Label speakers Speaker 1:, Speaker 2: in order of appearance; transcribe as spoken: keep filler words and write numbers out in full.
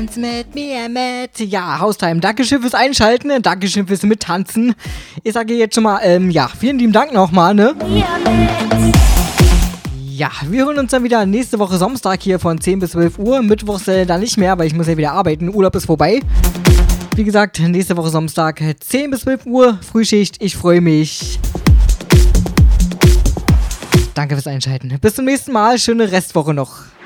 Speaker 1: Tanz mit mir mit. Ja, Haustime. Dankeschön fürs Einschalten. Dankeschön fürs Mittanzen. Ich sage jetzt schon mal, ähm, ja, vielen lieben Dank nochmal, ne? Ja, wir hören uns dann wieder nächste Woche Samstag hier von zehn bis zwölf Uhr. Mittwochs äh, dann nicht mehr, weil ich muss ja wieder arbeiten. Urlaub ist vorbei. Wie gesagt, nächste Woche Samstag zehn bis zwölf Uhr. Frühschicht. Ich freue mich. Danke fürs Einschalten. Bis zum nächsten Mal. Schöne Restwoche noch.